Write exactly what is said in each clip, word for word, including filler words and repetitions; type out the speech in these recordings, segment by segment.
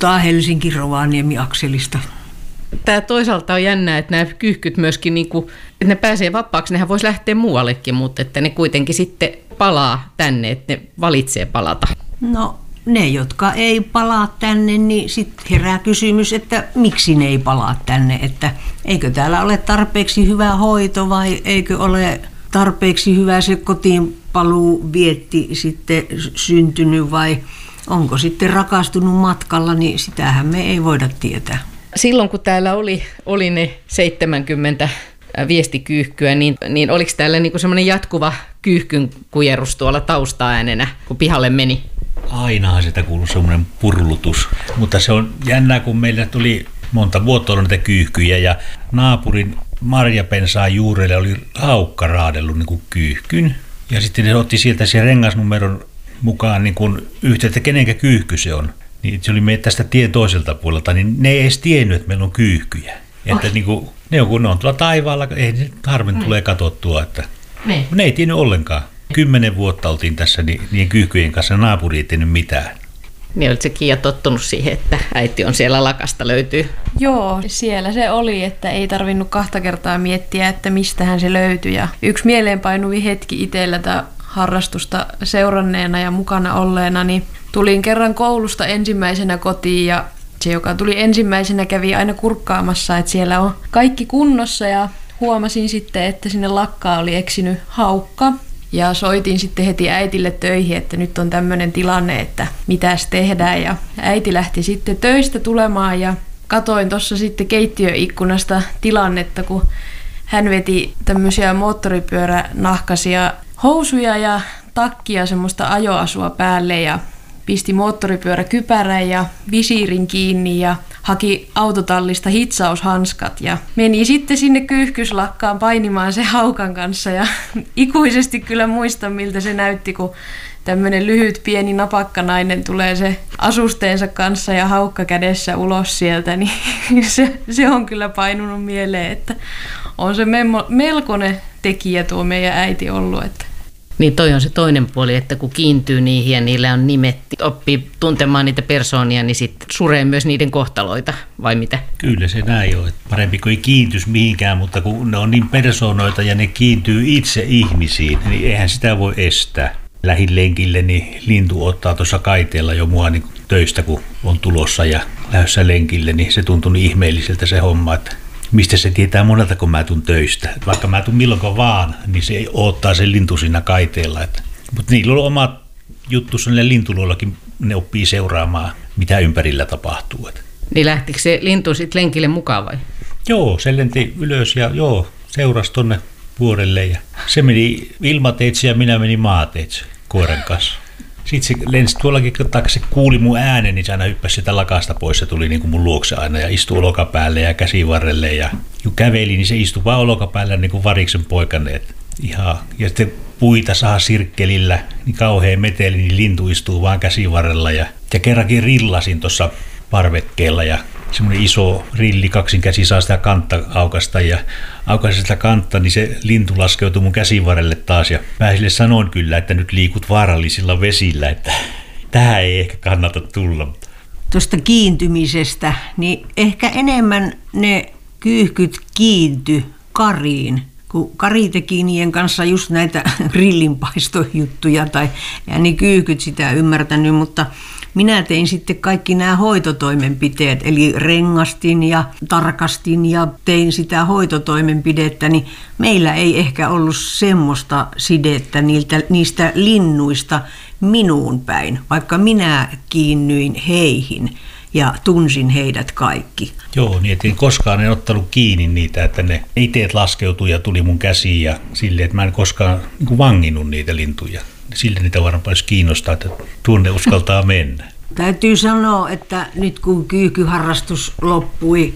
puhutaan Helsinki-Rovaniemi-akselista. Tämä toisaalta on jännää, että nämä kyyhkyt myöskin, niin kuin, että ne pääsee vapaaksi, nehän voisi lähteä muuallekin, mutta että ne kuitenkin sitten palaa tänne, että ne valitsee palata. No ne, jotka ei palaa tänne, niin sitten herää kysymys, että miksi ne ei palaa tänne, että eikö täällä ole tarpeeksi hyvä hoito vai eikö ole tarpeeksi hyvä se kotiinpaluu vietti sitten syntynyt vai onko sitten rakastunut matkalla, niin sitähän me ei voida tietää. Silloin kun täällä oli, oli ne seitsemänkymmentä viestikyyhkyä, niin, niin oliko täällä niinku semmoinen jatkuva kyyhkyn kujerus tuolla taustaäänenä, kun pihalle meni? Ainahan sitä kuului semmoinen purlutus, mutta se on jännää, kun meillä tuli monta vuotta ollut näitä kyyhkyjä ja naapurin marjapensaan juurelle oli haukka raadellut niin kuin kyyhkyn ja sitten ne otti sieltä sen rengasnumeron mukaan niin kuin yhteyttä, kenenkä kyyhky se on. Niin se oli meitä tästä tien toiselta puolelta, niin ne ei edes tiennyt, että meillä on kyyhkyjä. Että niin kuin, ne, on, kun ne on tuolla taivaalla, ei ne harvemmin tulee katsottua, että ne. ne ei tiennyt ollenkaan. Kymmenen vuotta oltiin tässä niiden kyyhkyjen kanssa, naapuri ei tiennyt mitään. Niin olit se Kiia tottunut siihen, että äiti on siellä lakasta löytyy? Joo, siellä se oli, että ei tarvinnut kahta kertaa miettiä, että mistähän se löytyi. Ja yksi mieleenpainuvi hetki itsellä tätä harrastusta seuranneena ja mukana olleena, niin tulin kerran koulusta ensimmäisenä kotiin ja se, joka tuli ensimmäisenä, kävi aina kurkkaamassa, että siellä on kaikki kunnossa ja huomasin sitten, että sinne lakkaan oli eksynyt haukka. Ja soitin sitten heti äitille töihin, että nyt on tämmöinen tilanne, että mitäs tehdään. Ja äiti lähti sitten töistä tulemaan ja katoin tuossa sitten keittiöikkunasta tilannetta, kun hän veti tämmöisiä moottoripyöränahkaisia housuja ja takkia semmoista ajoasua päälle ja pisti moottoripyöräkypärän ja visiirin kiinni ja haki autotallista hitsaushanskat ja meni sitten sinne kyyhkyslakkaan painimaan sen haukan kanssa ja ikuisesti kyllä muistan, miltä se näytti, kun tämmöinen lyhyt pieni napakkanainen tulee se asusteensa kanssa ja haukka kädessä ulos sieltä, niin se, se on kyllä painunut mieleen, että on se melkoinen tekijä tuo meidän äiti ollut, että niin toi on se toinen puoli, että kun kiintyy niihin ja niillä on nimet, oppii tuntemaan niitä persoonia, niin sitten suree myös niiden kohtaloita, vai mitä? Kyllä se näin on. Parempi kuin ei kiintyisi mihinkään, mutta kun ne on niin persoonoita ja ne kiintyy itse ihmisiin, niin eihän sitä voi estää. Lähin lenkille, niin lintu ottaa tuossa kaiteella jo mua niin töistä, kun on tulossa ja lähdössä lenkille, niin se tuntui niin ihmeelliseltä se homma, että mistä se tietää monelta, kun mä tuun töistä. Et vaikka mä tuun milloinkaan vaan, niin se ei odottaa sen lintu siinä kaiteella. Mutta niillä on oma juttu, niillä lintuloillakin ne oppii seuraamaan, mitä ympärillä tapahtuu. Et. Niin lähtikö se lintu sitten lenkille mukaan vai? Joo, se lenti ylös ja joo, seurasi tonne vuorelle. Ja se meni ilmateitse ja minä menin maateitse koiran kanssa. Sitten se lensi tuollakin, kun se kuuli mun äänen, niin se aina hyppäsi sitä lakasta pois. Se tuli niin kuin mun luokse aina ja istui olokapäälle ja käsivarrelle. Ja kun käveli, niin se istui vaan olokapäällä niin kuin variksen poikaneet. Ihan. Ja sitten puita saa sirkkelillä, niin kauhean meteli, niin lintu istuu vaan käsivarrella. Ja, ja kerrankin rillasin tuossa parvekkeella ja semmoinen iso rilli, kaksin käsi saa sitä kantta aukasta ja aukaisi sitä kantta, niin se lintu laskeutui mun käsivarrelle taas ja mä sille sanoin kyllä, että nyt liikut vaarallisilla vesillä, että tähän ei ehkä kannata tulla. Tuosta kiintymisestä, niin ehkä enemmän ne kyyhkyt kiinty kariin, kun Kari teki niiden kanssa just näitä grillinpaistojuttuja tai ja niin kyyhkyt sitä ymmärtänyt, mutta minä tein sitten kaikki nämä hoitotoimenpiteet, eli rengastin ja tarkastin ja tein sitä hoitotoimenpidettä, niin meillä ei ehkä ollut semmoista sidettä niiltä, niistä linnuista minuun päin, vaikka minä kiinnyin heihin ja tunsin heidät kaikki. Joo, niin että koskaan en ottanut kiinni niitä, että ne iteet laskeutui ja tuli mun käsiin ja silleen, että mä en koskaan niin kuin vanginnut niitä lintuja. Sillä niitä varmaan paljon kiinnostaa, että tuonne uskaltaa mennä. Täytyy sanoa, että nyt kun kyykyharrastus loppui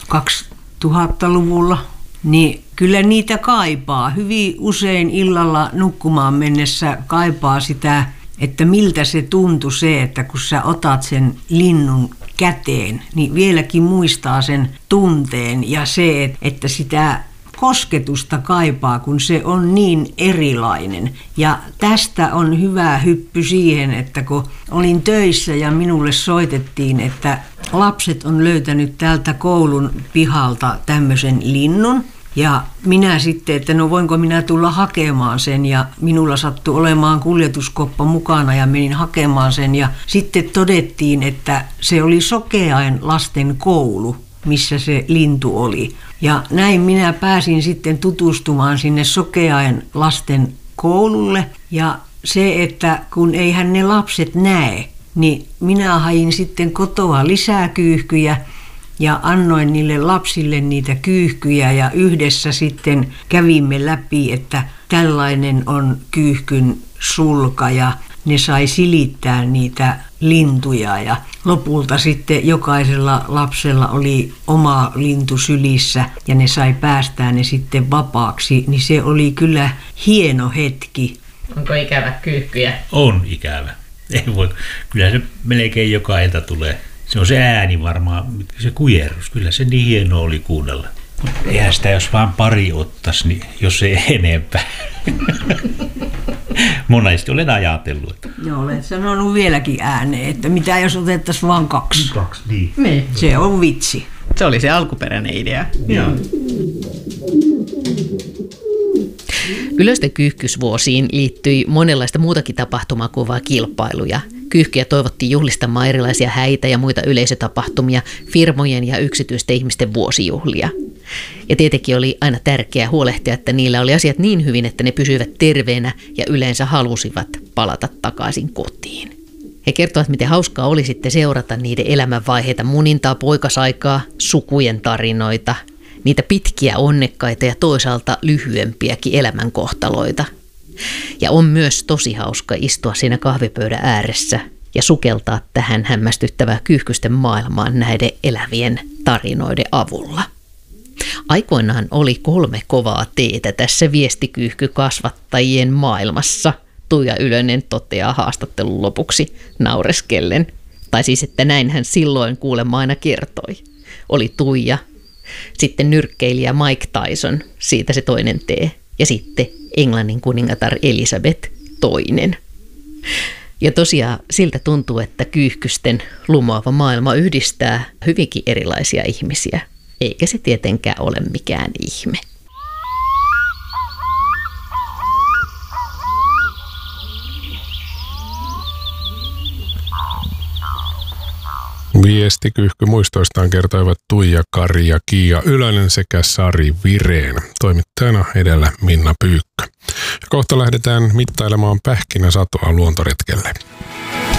kaksituhattaluvulla, niin kyllä niitä kaipaa. Hyvin usein illalla nukkumaan mennessä kaipaa sitä, että miltä se tuntui se, että kun sä otat sen linnun käteen, niin vieläkin muistaa sen tunteen ja se, että sitä kosketusta kaipaa, kun se on niin erilainen. Ja tästä on hyvä hyppy siihen, että kun olin töissä ja minulle soitettiin, että lapset on löytänyt täältä koulun pihalta tämmöisen linnun. Ja minä sitten, että no voinko minä tulla hakemaan sen, ja minulla sattui olemaan kuljetuskoppa mukana ja menin hakemaan sen. Ja sitten todettiin, että se oli Sokeain lasten koulu, missä se lintu oli. Ja näin minä pääsin sitten tutustumaan sinne Sokeain lasten koululle. Ja se, että kun eihän ne lapset näe, niin minä hain sitten kotoa lisää kyyhkyjä ja annoin niille lapsille niitä kyyhkyjä ja yhdessä sitten kävimme läpi, että tällainen on kyyhkyn sulka ja ne sai silittää niitä lintuja ja lopulta sitten jokaisella lapsella oli oma lintu sylissä ja ne sai päästää ne sitten vapaaksi, niin se oli kyllä hieno hetki. Onko ikävä kyyhkyjä? On ikävä. Ei voi. Kyllä se melkein joka ilta tulee. Se on se ääni varmaan, se kujerus. Kyllä se niin hienoa oli kuunnella. Eihän sitä jos vaan pari ottaisi, niin jos ei enempää. Monesti olen ajatellut. Joo, olet sanonut vieläkin ääneen, että mitä jos otettaisiin vaan kaksi. Kaksi, niin. Niin. Se on vitsi. Se oli se alkuperäinen idea. Joo. Ylösten kyyhkysvuosiin liittyi monenlaista muutakin tapahtumaa kuin vain kilpailuja. Kyyhkyjä toivottiin juhlistamaan erilaisia häitä ja muita yleisötapahtumia, firmojen ja yksityisten ihmisten vuosijuhlia. Ja tietenkin oli aina tärkeää huolehtia, että niillä oli asiat niin hyvin, että ne pysyivät terveenä ja yleensä halusivat palata takaisin kotiin. He kertovat, miten hauskaa oli sitten seurata niiden elämänvaiheita, munintaa, poikasaikaa, sukujen tarinoita, niitä pitkiä onnekkaita ja toisaalta lyhyempiäkin elämänkohtaloita. Ja on myös tosi hauska istua siinä kahvipöydän ääressä ja sukeltaa tähän hämmästyttävää kyyhkysten maailmaan näiden elävien tarinoiden avulla. Aikoinaan oli kolme kovaa teetä tässä viestikyyhkykasvattajien maailmassa, Tuija Ylönen toteaa haastattelun lopuksi naureskellen. Tai siis, että näin hän silloin kuulemma aina kertoi. Oli Tuija, sitten nyrkkeilijä Mike Tyson, siitä se toinen tee, ja sitten Englannin kuningatar Elisabeth toinen. Ja tosiaan siltä tuntuu, että kyyhkysten lumoava maailma yhdistää hyvinkin erilaisia ihmisiä, eikä se tietenkään ole mikään ihme. Viestikyyhky muistoistaan kertoivat Tuija Kari ja Kiia Ylönen sekä Sari Vireen. Toimittajana edellä Minna Pyykkö. Ja kohta lähdetään mittailemaan pähkinäsatoa luontoretkelle.